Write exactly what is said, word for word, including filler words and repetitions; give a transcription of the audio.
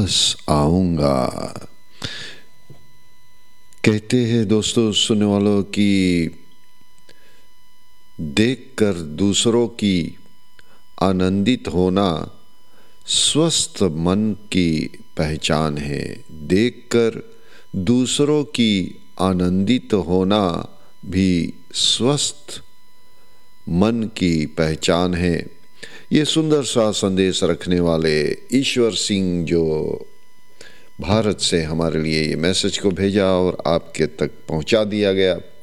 वापस आऊँगा। कहते हैं दोस्तों सुनने वालों कि देखकर दूसरों की आनंदित होना स्वस्थ मन की पहचान है। देखकर दूसरों की आनंदित होना भी स्वस्थ मन की पहचान है। ये सुंदर सा संदेश रखने वाले ईश्वर सिंह जो भारत से हमारे लिए ये मैसेज को भेजा और आपके तक पहुंचा दिया गया।